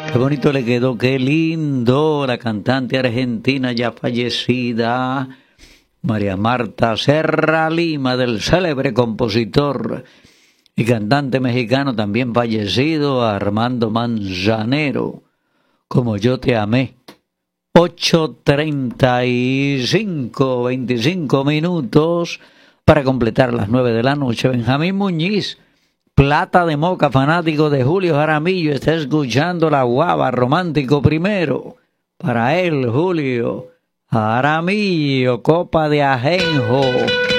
Qué bonito le quedó, qué lindo. La cantante argentina ya fallecida, María Marta Serra Lima, del célebre compositor y cantante mexicano también fallecido, Armando Manzanero, Como yo te amé. 8:35, 25 minutos para completar las 9 de la noche. Benjamín Muñiz, Plata de Moca, fanático de Julio Jaramillo, está escuchando La Guava, romántico primero. Para él, Julio Jaramillo, copa de ajenjo.